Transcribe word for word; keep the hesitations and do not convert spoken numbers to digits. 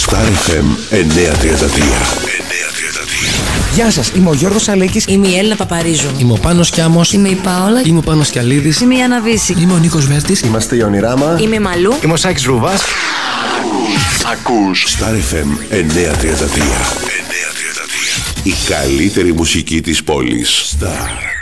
Star εφ εμ εννιακόσια τριάντα τρία. Γεια σας, είμαι ο Γιώργος Αλέκης. Είμαι η Έλληνα Παπαρίζου. Είμαι ο Πάνος Κιάμος. Είμαι η Πάολα. Είμαι ο Πάνος Κιαλίδης. Είμαι η Άννα Βύση. Είμαι ο Νίκος Βέρτης. Είμαστε η Ονειράμα. Είμαι η Μαλού. Είμαι ο Σάκης Ρουβάς. Ακούς Star εφ εμ εννιακόσια τριάντα τρία. Η καλύτερη μουσική της πόλης. Star.